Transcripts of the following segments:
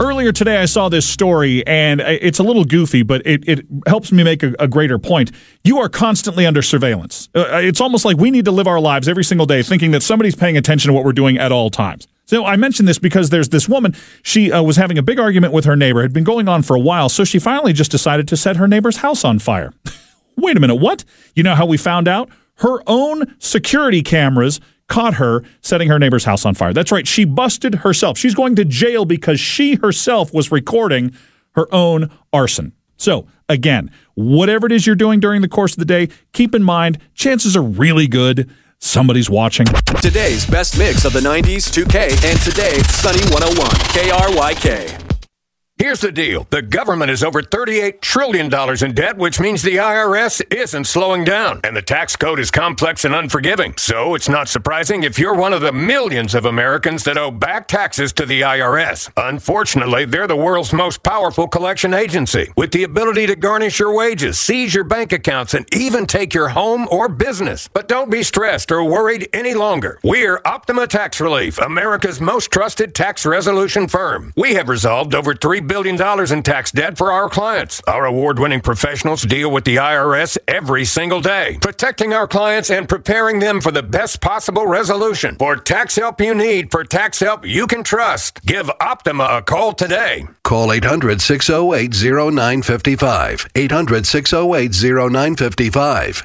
Earlier today, I saw this story, and it's a little goofy, but it helps me make a greater point. You are constantly under surveillance. It's almost like we need to live our lives every single day thinking that somebody's paying attention to what we're doing at all times. So I mentioned this because there's this woman. She was having a big argument with her neighbor. It had been going on for a while, so she finally just decided to set her neighbor's house on fire. Wait a minute, what? You know how we found out? Her own security cameras caught her setting her neighbor's house on fire. That's right. She busted herself. She's going to jail because she herself was recording her own arson. So, again, whatever it is you're doing during the course of the day, keep in mind, chances are really good somebody's watching. Today's best mix of the 90s, 2K, and today, Sunny 101, KRYK. Here's the deal. The government is over $38 trillion in debt, which means the IRS isn't slowing down. And the tax code is complex and unforgiving. So it's not surprising if you're one of the millions of Americans that owe back taxes to the IRS. Unfortunately, they're the world's most powerful collection agency, with the ability to garnish your wages, seize your bank accounts, and even take your home or business. But don't be stressed or worried any longer. We're Optima Tax Relief, America's most trusted tax resolution firm. We have resolved over $3 billion in tax debt for our clients. Our award-winning professionals deal with the IRS every single day, protecting our clients and preparing them for the best possible resolution. For tax help you need, for tax help you can trust, give Optima a call today. Call 800-608-0955. 800-608-0955.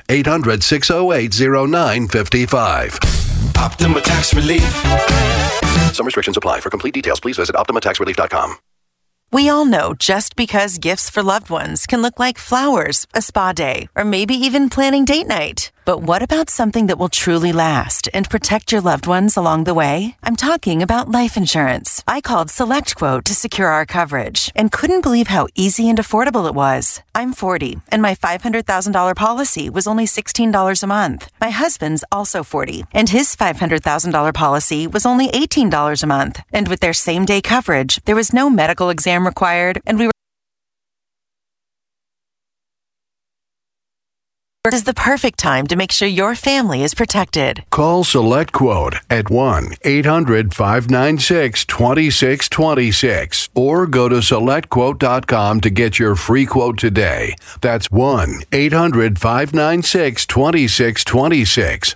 800-608-0955. Optima Tax Relief. Some restrictions apply. For complete details, please visit OptimaTaxRelief.com. We all know just because gifts for loved ones can look like flowers, a spa day, or maybe even planning date night. But what about something that will truly last and protect your loved ones along the way? I'm talking about life insurance. I called SelectQuote to secure our coverage and couldn't believe how easy and affordable it was. I'm 40, and my $500,000 policy was only $16 a month. My husband's also 40, and his $500,000 policy was only $18 a month. And with their same-day coverage, there was no medical exam required, and we were is the perfect time to make sure your family is protected. Call SelectQuote at 1-800-596-2626 or go to SelectQuote.com to get your free quote today. That's 1-800-596-2626.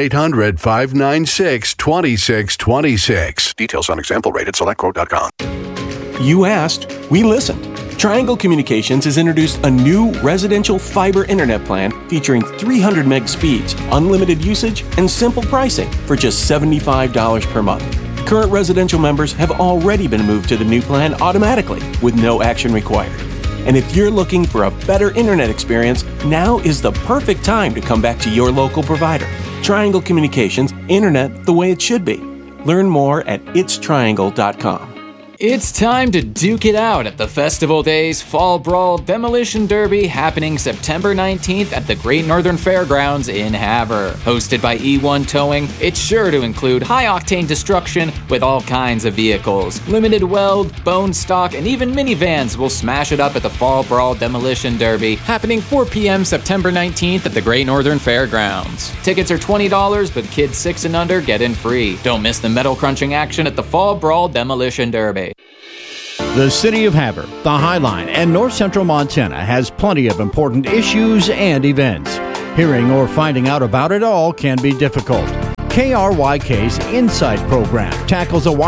1-800-596-2626. Details on example rate at SelectQuote.com. You asked, we listened. Triangle Communications has introduced a new residential fiber internet plan featuring 300 meg speeds, unlimited usage, and simple pricing for just $75 per month. Current residential members have already been moved to the new plan automatically with no action required. And if you're looking for a better internet experience, now is the perfect time to come back to your local provider. Triangle Communications, internet the way it should be. Learn more at itstriangle.com. It's time to duke it out at the Festival Days Fall Brawl Demolition Derby happening September 19th at the Great Northern Fairgrounds in Havre. Hosted by E1 Towing, it's sure to include high-octane destruction with all kinds of vehicles. Limited weld, bone stock, and even minivans will smash it up at the Fall Brawl Demolition Derby happening 4 p.m. September 19th at the Great Northern Fairgrounds. Tickets are $20, but kids 6 and under get in free. Don't miss the metal-crunching action at the Fall Brawl Demolition Derby. The City of Havre, the Highline, and North Central Montana has plenty of important issues and events. Hearing or finding out about it all can be difficult. KRYK's Insight program tackles a